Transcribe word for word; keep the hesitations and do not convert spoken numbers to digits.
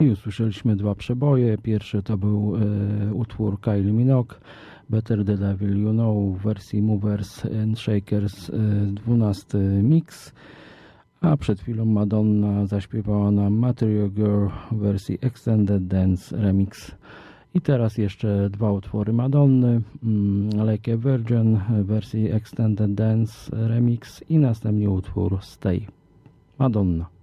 I usłyszeliśmy dwa przeboje. Pierwszy to był e, utwór Kylie Minogue, Better the Devil You Know w wersji Movers and Shakers, e, dwunasty mix. A przed chwilą Madonna zaśpiewała nam Material Girl w wersji Extended Dance Remix. I teraz jeszcze dwa utwory Madonny, Like a Virgin w wersji Extended Dance Remix i następnie utwór Stay. Madonna.